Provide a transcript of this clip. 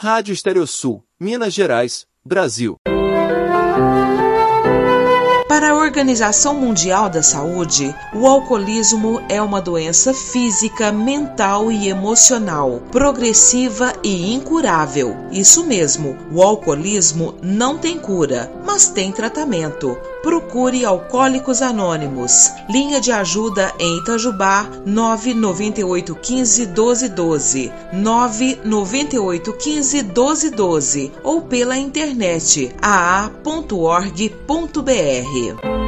Rádio Estereosul, Minas Gerais, Brasil. Para a Organização Mundial da Saúde, o alcoolismo é uma doença física, mental e emocional, progressiva e incurável. Isso mesmo, o alcoolismo não tem cura, mas tem tratamento. Procure Alcoólicos Anônimos. Linha de ajuda em Itajubá, 99815-1212, 99815-1212 ou pela internet aa.org.br.